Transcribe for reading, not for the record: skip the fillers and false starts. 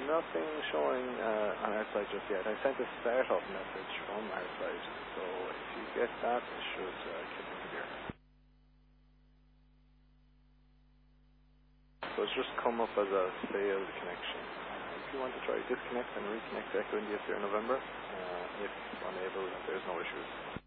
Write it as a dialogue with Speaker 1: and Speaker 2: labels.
Speaker 1: Nothing showing on our side just yet. I sent a start-up message from our side, so if you get that, it should kick into gear. So it's just come up as a failed connection. If you want to try disconnect and reconnect Echo India 0 November, if unable, there's no issues.